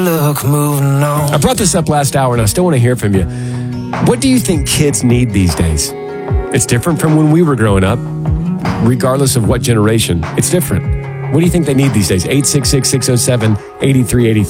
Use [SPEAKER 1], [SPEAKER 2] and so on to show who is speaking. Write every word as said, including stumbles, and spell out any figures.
[SPEAKER 1] Look, moving on.
[SPEAKER 2] I brought this up last hour, and I still want to hear from you. What do you think kids need these days? It's different from when we were growing up, regardless of what generation. It's different. What do you think they need these days? eight six six, six oh seven, eight three eight three.